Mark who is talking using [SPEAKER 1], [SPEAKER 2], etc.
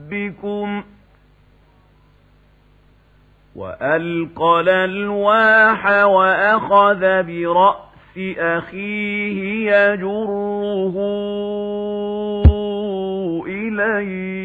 [SPEAKER 1] ربكم وألقى الألواح وأخذ برأس أخيه يجره إليه